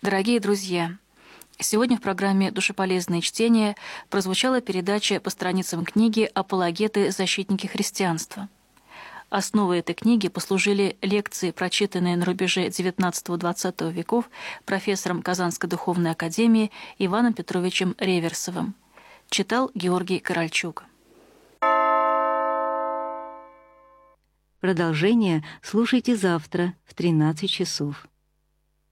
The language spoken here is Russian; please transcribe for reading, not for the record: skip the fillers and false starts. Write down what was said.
Дорогие друзья, сегодня в программе «Душеполезное чтение» прозвучала передача по страницам книги «Апологеты. Защитники христианства». Основой этой книги послужили лекции, прочитанные на рубеже XIX-XX веков профессором Казанской духовной академии Иваном Петровичем Реверсовым. Читал Георгий Корольчук. Продолжение слушайте завтра в 13 часов.